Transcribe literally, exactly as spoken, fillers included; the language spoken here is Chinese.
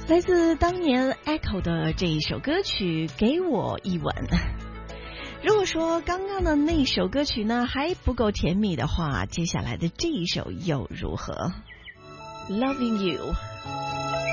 来自当年 Echo 的这一首歌曲《给我一吻》。如果说刚刚的那首歌曲呢还不够甜蜜的话，接下来的这一首又如何？ Loving You。